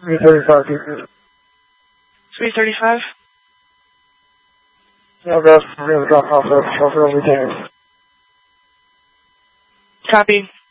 335, keep 335? Yeah, we're going to drop off the chauffeur retainers. Copy.